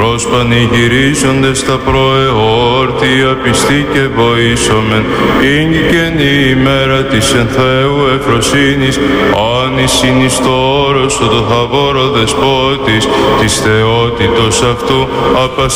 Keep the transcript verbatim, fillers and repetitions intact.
προσπανηγυρίζοντες τα προεόρτια πιστή και βοήσομεν, ήγγεν η ημέρα της εν Θεού ευφροσύνης, άνησιν εις το όρος του το θαβόρο δεσπότης, της θεότητος αυτού απαστασίας